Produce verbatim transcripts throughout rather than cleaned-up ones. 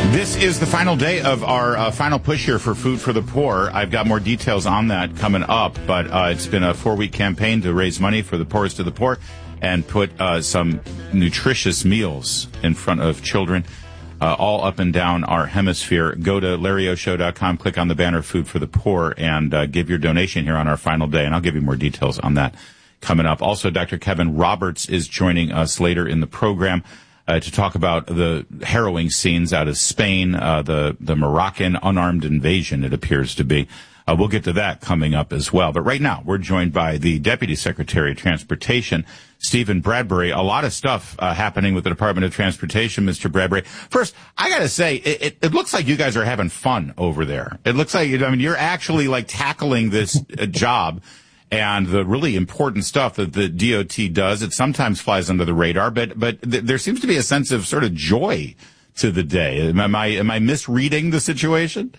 This is the final day of our uh, final push here for Food for the Poor. I've got more details on that coming up, but uh, it's been a four-week campaign to raise money for the poorest of the poor and put uh, some nutritious meals in front of children uh, all up and down our hemisphere. Go to larry o show dot com, click on the banner Food for the Poor, and uh, give your donation here on our final day, and I'll give you more details on that coming up. Also, Doctor Kevin Roberts is joining us later in the program Uh, to talk about the harrowing scenes out of Spain, uh, the, the Moroccan unarmed invasion, it appears to be. Uh, we'll get to that coming up as well. But right now, we're joined by the Deputy Secretary of Transportation, Stephen Bradbury. A lot of stuff uh, happening with the Department of Transportation, Mister Bradbury. First, I got to say, it, it, it looks like you guys are having fun over there. It looks like, I mean, you're actually like tackling this uh, job and the really important stuff that the D O T does. It sometimes flies under the radar, but but th- there seems to be a sense of sort of joy to the day. Am I am I misreading the situation?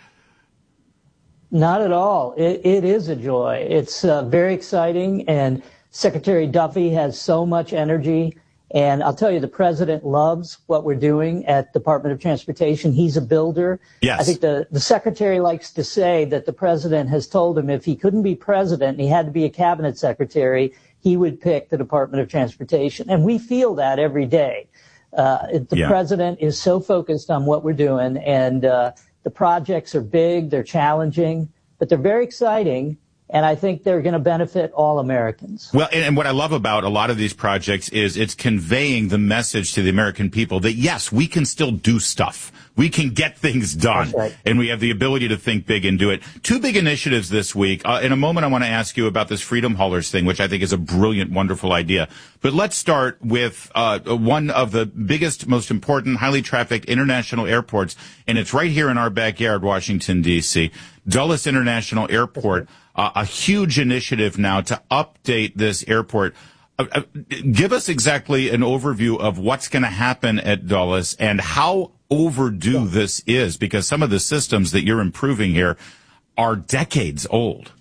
Not at all. It, it is a joy. It's uh, very exciting, and Secretary Duffy has so much energy. And I'll tell you, the president loves what we're doing at Department of Transportation. He's a builder. Yes. I think the, the secretary likes to say that the president has told him if he couldn't be president and he had to be a cabinet secretary, he would pick the Department of Transportation. And we feel that every day. Uh, the yeah. president is so focused on what we're doing, and uh, the projects are big, they're challenging, but they're very exciting. And I think they're going to benefit all Americans. Well, and, and what I love about a lot of these projects is it's conveying the message to the American people that, yes, we can still do stuff. We can get things done. That's right. And we have the ability to think big and do it. Two big initiatives this week. Uh, in a moment, I want to ask you about this Freedom Haulers thing, which I think is a brilliant, wonderful idea. But let's start with uh, one of the biggest, most important, highly trafficked international airports. And it's right here in our backyard, Washington, D C, Dulles International Airport. Uh, a huge initiative now to update this airport. Uh, uh, give us exactly an overview of what's going to happen at Dulles and how overdue this is, because some of the systems that you're improving here are decades old.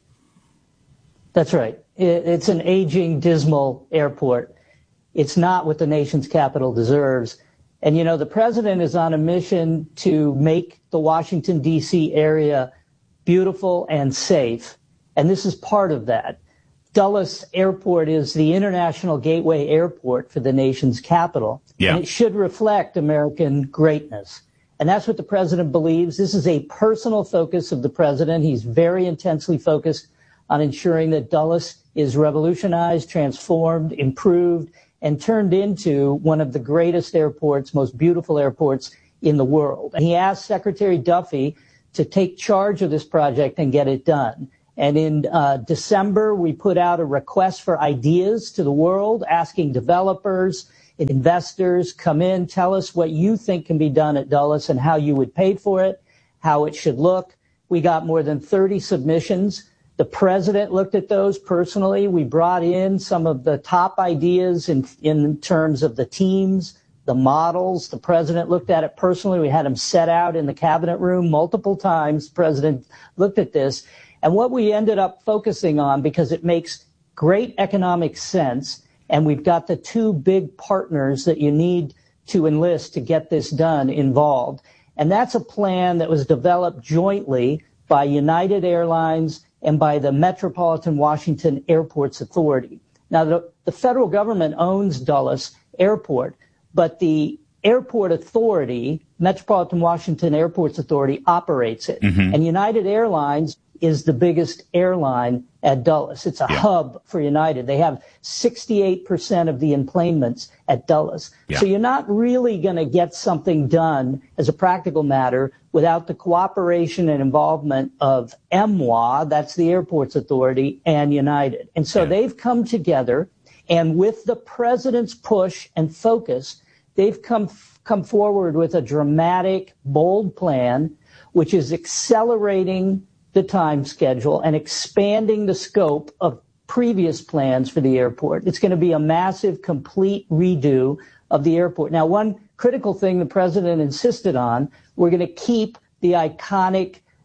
That's right. It, it's an aging, dismal airport. It's not what the nation's capital deserves. And, you know, the president is on a mission to make the Washington, D C area beautiful and safe, and this is part of that. Dulles Airport is the international gateway airport for the nation's capital, yeah. and it should reflect American greatness. And that's what the president believes. This is a personal focus of the president. He's very intensely focused on ensuring that Dulles is revolutionized, transformed, improved, and turned into one of the greatest airports, most beautiful airports in the world. And he asked Secretary Duffy to take charge of this project and get it done. And in uh, December, we put out a request for ideas to the world, asking developers, investors, come in, tell us what you think can be done at Dulles and how you would pay for it, how it should look. We got more than thirty submissions. The president looked at those personally. We brought in some of the top ideas in, in terms of the teams, the models. The president looked at it personally. We had him set out in the cabinet room multiple times. The president looked at this. And what we ended up focusing on, because it makes great economic sense, and we've got the two big partners that you need to enlist to get this done involved. And that's a plan that was developed jointly by United Airlines and by the Metropolitan Washington Airports Authority. Now, the, the federal government owns Dulles Airport, but the Airport Authority, Metropolitan Washington Airports Authority, operates it. Mm-hmm. And United Airlines is the biggest airline at Dulles. It's a yeah. hub for United. They have sixty-eight percent of the enplanements at Dulles. Yeah. So you're not really going to get something done as a practical matter without the cooperation and involvement of M W A, that's the Airports Authority, and United. And so yeah. they've come together, and with the president's push and focus, they've come come forward with a dramatic, bold plan, which is accelerating the time schedule and expanding the scope of previous plans for the airport. It's going to be a massive, complete redo of the airport. Now, one critical thing the president insisted on, we're going to keep the iconic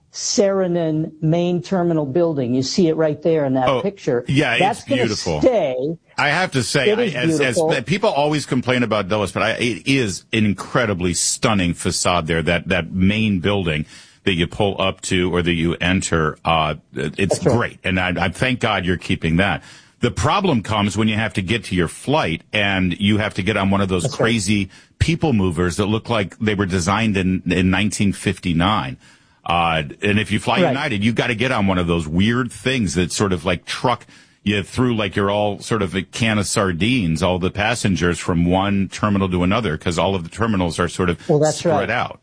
Saarinen main terminal building. You see it right there in that oh, picture. Yeah, That's it's beautiful. Stay. I have to say, I, as, as people always complain about Dulles, but I, it is an incredibly stunning facade there. That that main building that you pull up to or that you enter, uh, it's right. great, and I, I thank God you're keeping that. The problem comes when you have to get to your flight and you have to get on one of those That's crazy right. people movers that look like they were designed in in nineteen fifty-nine. Uh, and if you fly right. United, you've got to get on one of those weird things that sort of like truck you through like you're all sort of a can of sardines, all the passengers from one terminal to another, because all of the terminals are sort of well, that's spread right. out.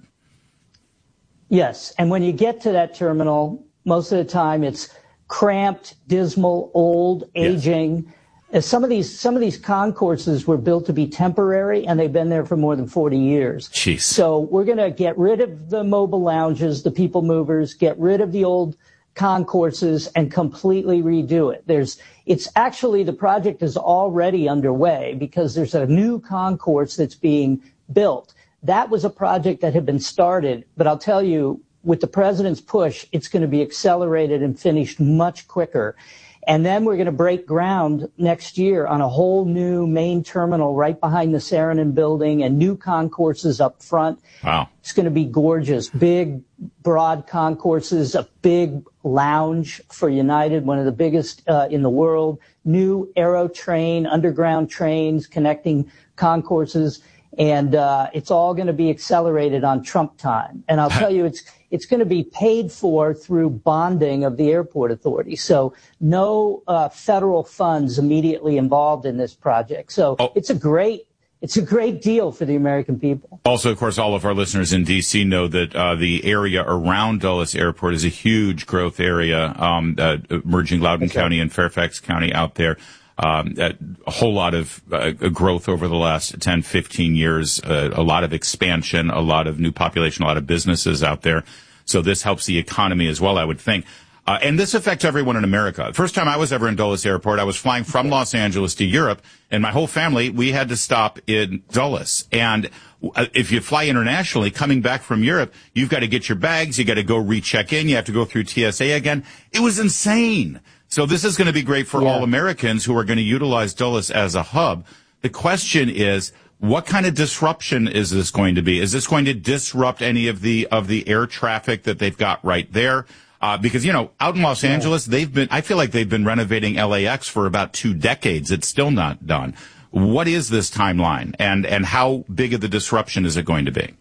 Yes. And when you get to that terminal, most of the time it's cramped, dismal, old, aging. Yes. Some of these some of these concourses were built to be temporary, and they've been there for more than forty years. Jeez. So we're going to get rid of the mobile lounges, the people movers, get rid of the old concourses, and completely redo it. There's it's actually the project is already underway because there's a new concourse that's being built. That was a project that had been started, but I'll tell you, with the president's push, it's going to be accelerated and finished much quicker. And then we're going to break ground next year on a whole new main terminal right behind the Saarinen building and new concourses up front. Wow. It's going to be gorgeous. Big, broad concourses, a big lounge for United, one of the biggest uh, in the world. New Aero train, underground trains connecting concourses. And uh, it's all going to be accelerated on Trump time. And I'll tell you, it's it's going to be paid for through bonding of the airport authority. So no uh, federal funds immediately involved in this project. So oh. it's a great it's a great deal for the American people. Also, of course, all of our listeners in D C know that uh, the area around Dulles Airport is a huge growth area, um, uh, merging Loudoun That's County right. and Fairfax County out there. Um, a whole lot of uh, growth over the last ten, fifteen years, uh, a lot of expansion, a lot of new population, a lot of businesses out there. So this helps the economy as well, I would think. Uh, and this affects everyone in America. First time I was ever in Dulles Airport, I was flying from Los Angeles to Europe, and my whole family, we had to stop in Dulles. And if you fly internationally, coming back from Europe, you've got to get your bags, you got to go recheck in, you have to go through T S A again. It was insane. So this is going to be great for yeah. all Americans who are going to utilize Dulles as a hub. The question is, what kind of disruption is this going to be? Is this going to disrupt any of the of the air traffic that they've got right there? Uh, because, you know, out in Los yeah. Angeles, they've been, I feel like they've been renovating L A X for about two decades. It's still not done. What is this timeline, and, and how big of the disruption is it going to be?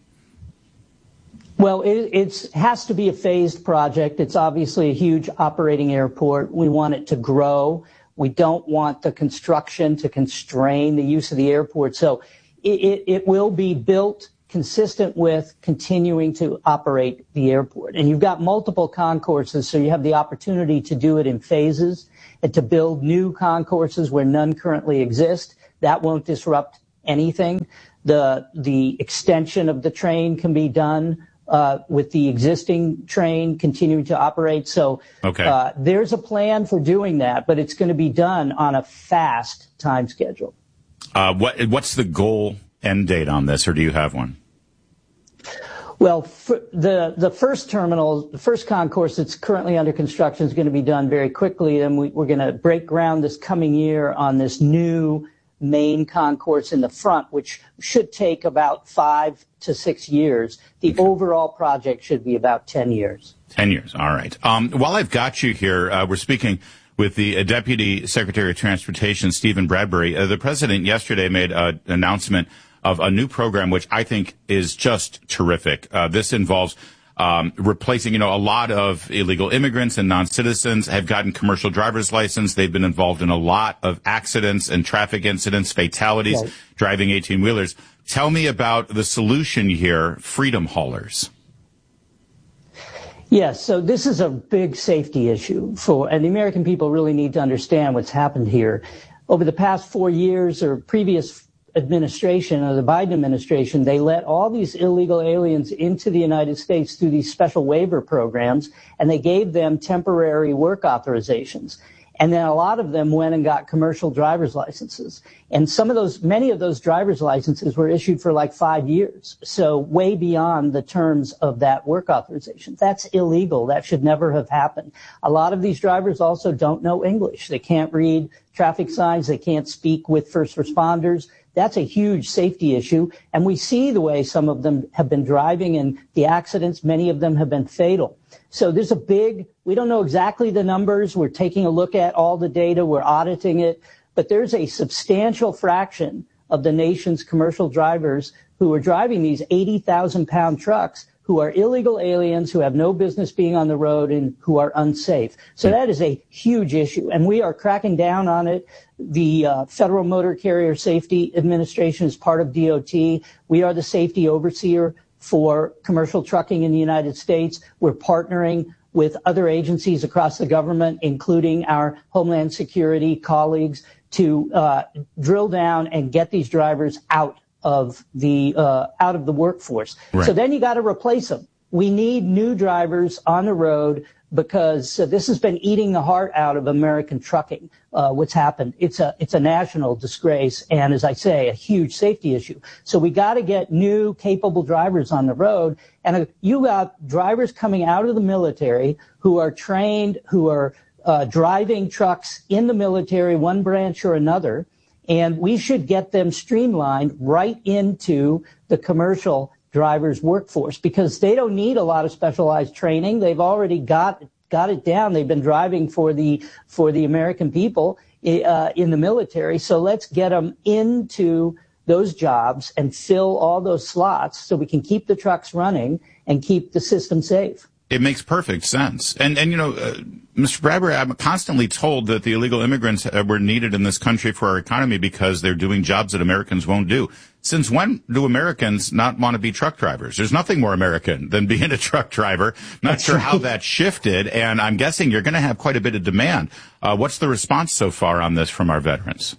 Well, it it's, has to be a phased project. It's obviously a huge operating airport. We want it to grow. We don't want the construction to constrain the use of the airport. So it, it, it will be built consistent with continuing to operate the airport. And you've got multiple concourses, so you have the opportunity to do it in phases and to build new concourses where none currently exist. That won't disrupt anything. The, the extension of the train can be done Uh, with the existing train continuing to operate. So okay. uh, there's a plan for doing that, but it's going to be done on a fast time schedule. Uh, what, what's the goal end date on this, or do you have one? Well, for the, the first terminal, the first concourse that's currently under construction is going to be done very quickly. And we, we're going to break ground this coming year on this new main concourse in the front, which should take about five to six years. The okay. overall project should be about ten years. Ten years. All right. Um, while I've got you here, uh, we're speaking with the uh, Deputy Secretary of Transportation, Stephen Bradbury. Uh, the president yesterday made an announcement of a new program, which I think is just terrific. Uh, this involves Um, replacing, you know, a lot of illegal immigrants and non-citizens have gotten commercial driver's license. They've been involved in a lot of accidents and traffic incidents, fatalities, right. driving eighteen-wheelers. Tell me about the solution here, freedom haulers. Yes, so this is a big safety issue for, and the American people really need to understand what's happened here. Over the past four years or previous administration, or the Biden administration, they let all these illegal aliens into the United States through these special waiver programs, and they gave them temporary work authorizations. And then a lot of them went and got commercial driver's licenses. And some of those, many of those driver's licenses were issued for like five years. So way beyond the terms of that work authorization. That's illegal. That should never have happened. A lot of these drivers also don't know English. They can't read traffic signs. They can't speak with first responders. That's a huge safety issue. And we see the way some of them have been driving and the accidents, many of them have been fatal. So there's a big, we don't know exactly the numbers. We're taking a look at all the data. We're auditing it. But there's a substantial fraction of the nation's commercial drivers who are driving these eighty thousand pound trucks who are illegal aliens, who have no business being on the road, and who are unsafe. So that is a huge issue, and we are cracking down on it. The uh, Federal Motor Carrier Safety Administration is part of D O T. We are the safety overseer for commercial trucking in the United States. We're partnering with other agencies across the government, including our Homeland Security colleagues, to uh, drill down and get these drivers out of the uh, out of the workforce. Right. So then you got to replace them. We need new drivers on the road because uh, this has been eating the heart out of American trucking. Uh, what's happened? It's a it's a national disgrace, and as I say, a huge safety issue. So we got to get new, capable drivers on the road. And uh, you got drivers coming out of the military who are trained, who are uh, driving trucks in the military, one branch or another. And we should get them streamlined right into the commercial drivers' workforce because they don't need a lot of specialized training. They've already got got it down. They've been driving for the for the American people uh, in the military. So let's get them into those jobs and fill all those slots so we can keep the trucks running and keep the system safe. It makes perfect sense. And, and you know, uh, Mister Bradbury, I'm constantly told that the illegal immigrants uh, were needed in this country for our economy because they're doing jobs that Americans won't do. Since when do Americans not want to be truck drivers? There's nothing more American than being a truck driver. Not That's sure right. how that shifted, and I'm guessing you're going to have quite a bit of demand. Uh, what's the response so far on this from our veterans?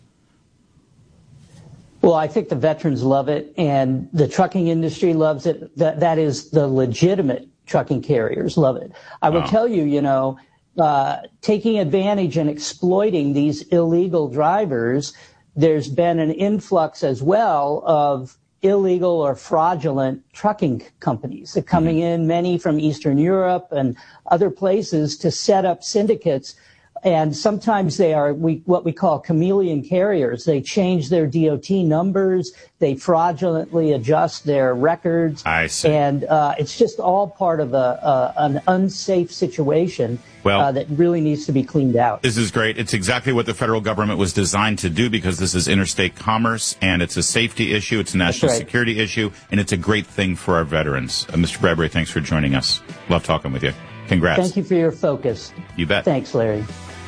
Well, I think the veterans love it, and the trucking industry loves it. That, that is the legitimate trucking carriers love it. I will oh. tell you, you know, uh, taking advantage and exploiting these illegal drivers, there's been an influx as well of illegal or fraudulent trucking companies that are coming mm-hmm. in, many from Eastern Europe and other places to set up syndicates. And sometimes they are we, what we call chameleon carriers. They change their D O T numbers. They fraudulently adjust their records. I see. And uh, it's just all part of a, a an unsafe situation well, uh, that really needs to be cleaned out. This is great. It's exactly what the federal government was designed to do because this is interstate commerce, and it's a safety issue, it's a national right. security issue, and it's a great thing for our veterans. Uh, Mister Bradbury, thanks for joining us. Love talking with you. Congrats. Thank you for your focus. You bet. Thanks, Larry.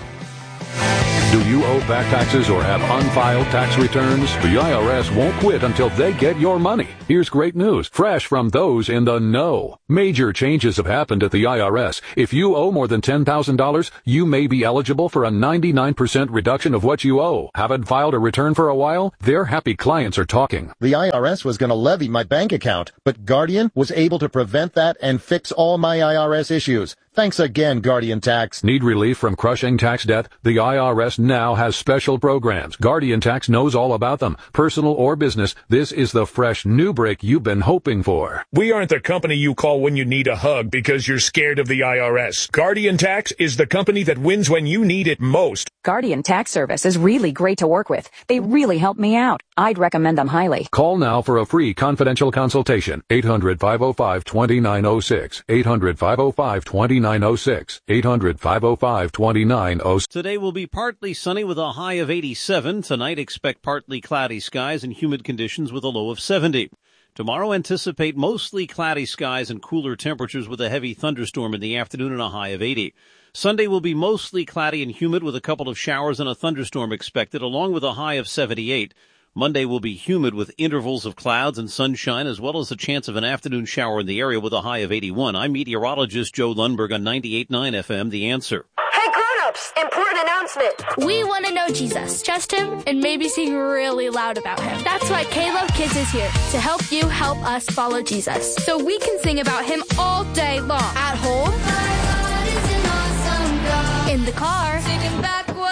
Do you owe back taxes or have unfiled tax returns? The I R S won't quit until they get your money. Here's great news, fresh from those in the know. Major changes have happened at the I R S. If you owe more than ten thousand dollars, you may be eligible for a ninety-nine percent reduction of what you owe. Haven't filed a return for a while? Their happy clients are talking. The I R S was going to levy my bank account, but Guardian was able to prevent that and fix all my I R S issues. Thanks again, Guardian Tax. Need relief from crushing tax debt? The I R S now has special programs. Guardian Tax knows all about them. Personal or business, this is the fresh new break you've been hoping for. We aren't the company you call when you need a hug because you're scared of the I R S. Guardian Tax is the company that wins when you need it most. Guardian Tax Service is really great to work with. They really helped me out. I'd recommend them highly. Call now for a free confidential consultation. eight hundred, five oh five, two nine oh six. eight hundred, five oh five, two nine oh six. eight hundred, five oh five, two nine oh six. Today will be partly sunny with a high of eighty-seven. Tonight expect partly cloudy skies and humid conditions with a low of seventy. Tomorrow anticipate mostly cloudy skies and cooler temperatures with a heavy thunderstorm in the afternoon and a high of eighty. Sunday will be mostly cloudy and humid with a couple of showers and a thunderstorm expected, along with a high of seventy-eight. Monday will be humid with intervals of clouds and sunshine, as well as a chance of an afternoon shower in the area with a high of eighty-one. I'm meteorologist Joe Lundberg on ninety-eight point nine F M, The Answer. Hey, grown-ups! Important announcement! We want to know Jesus, trust him, and maybe sing really loud about him. That's why K-Love Kids is here, to help you help us follow Jesus. So we can sing about him all day long. At home, in the car, singing backwards.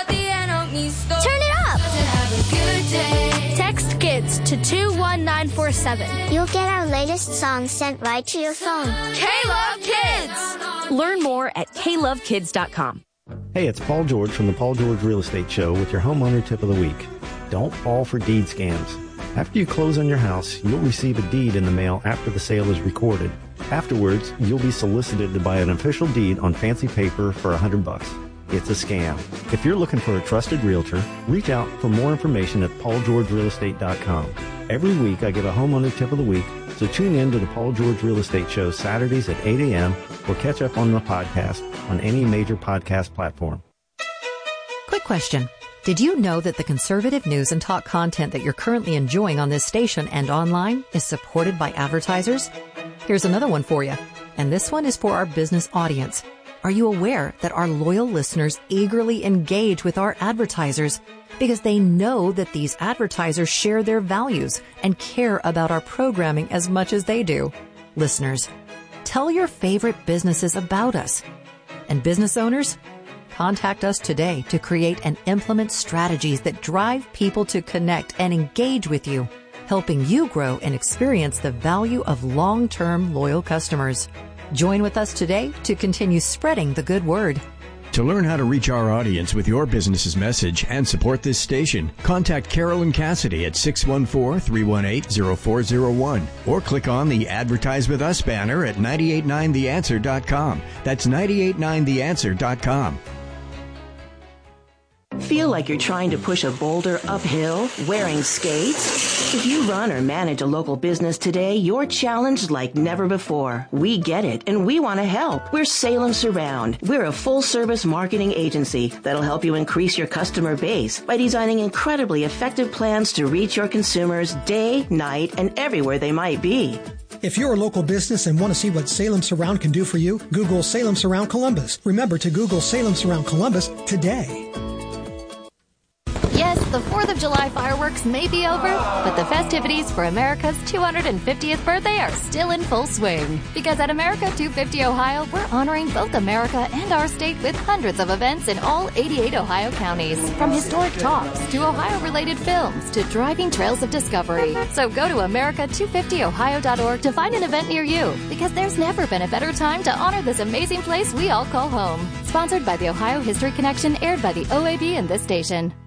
Turn it up. Text KIDS to two one nine four seven. You'll get our latest song sent right to your phone. K-Love Kids! Learn more at k love kids dot com. Hey, it's Paul George from the Paul George Real Estate Show with your homeowner tip of the week. Don't fall for deed scams. After you close on your house, you'll receive a deed in the mail after the sale is recorded. Afterwards, you'll be solicited to buy an official deed on fancy paper for a hundred bucks. It's a scam. If you're looking for a trusted realtor, reach out for more information at paul george real estate dot com. Every week I give a homeowner tip of the week, so tune in to the Paul George Real Estate Show Saturdays at eight a.m. or catch up on the podcast on any major podcast platform. Quick question. Did you know that the conservative news and talk content that you're currently enjoying on this station and online is supported by advertisers? Here's another one for you, and this one is for our business audience. Are you aware that our loyal listeners eagerly engage with our advertisers because they know that these advertisers share their values and care about our programming as much as they do? Listeners, tell your favorite businesses about us. And business owners, contact us today to create and implement strategies that drive people to connect and engage with you, helping you grow and experience the value of long-term loyal customers. Join with us today to continue spreading the good word. To learn how to reach our audience with your business's message and support this station, contact Carolyn Cassidy at six one four, three one eight, zero four zero one or click on the Advertise With Us banner at nine eight nine the answer dot com. That's nine eight nine the answer dot com. Feel like you're trying to push a boulder uphill wearing skates? If you run or manage a local business today, you're challenged like never before. We get it, and we want to help. We're Salem Surround. We're a full-service marketing agency that'll help you increase your customer base by designing incredibly effective plans to reach your consumers day, night, and everywhere they might be. If you're a local business and want to see what Salem Surround can do for you, Google Salem Surround Columbus. Remember to Google Salem Surround Columbus today. Yes, the fourth of July fireworks may be over, but the festivities for America's two hundred fiftieth birthday are still in full swing. Because at America two fifty Ohio, we're honoring both America and our state with hundreds of events in all eighty-eight Ohio counties. From historic talks to Ohio-related films to driving trails of discovery. So go to america two fifty ohio dot org to find an event near you, because there's never been a better time to honor this amazing place we all call home. Sponsored by the Ohio History Connection, aired by the O A B and this station.